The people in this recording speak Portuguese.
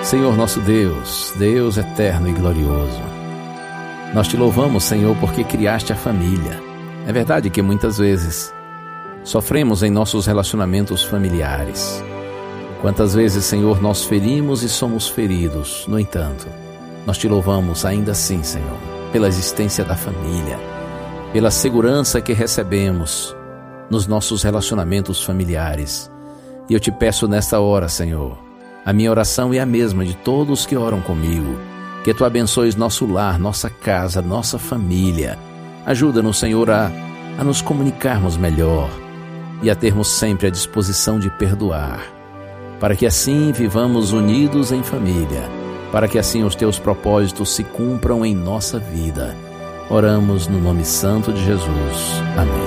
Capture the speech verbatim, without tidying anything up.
Senhor nosso Deus, Deus eterno e glorioso, nós te louvamos, Senhor, porque criaste a família. É verdade que muitas vezes sofremos em nossos relacionamentos familiares. Quantas vezes, Senhor, nós ferimos e somos feridos. No entanto, nós te louvamos ainda assim, Senhor, pela existência da família, pela segurança que recebemos nos nossos relacionamentos familiares. E eu te peço nesta hora, Senhor, a minha oração é a mesma de todos que oram comigo, que tu abençoes nosso lar, nossa casa, nossa família. Ajuda-nos, Senhor, a, a nos comunicarmos melhor e a termos sempre a disposição de perdoar, para que assim vivamos unidos em família, para que assim os teus propósitos se cumpram em nossa vida. Oramos no nome santo de Jesus. Amém.